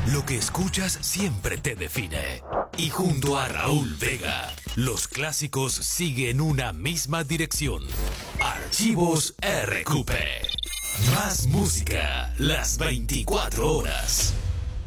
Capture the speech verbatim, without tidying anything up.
Lo que escuchas siempre te define. Y junto a Raúl Vega, los clásicos siguen una misma dirección. Archivos R Q P. Más música las veinticuatro horas.